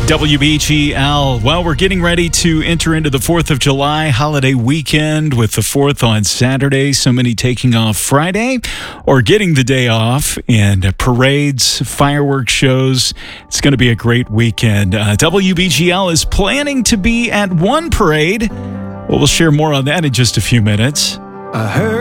WBGL. Well, we're getting ready to enter into the 4th of July holiday weekend with the 4th on Saturday. So many taking off Friday or getting the day off, and parades, fireworks shows. It's going to be a great weekend. WBGL is planning to be at one parade. Well, we'll share more on that in just a few minutes. I heard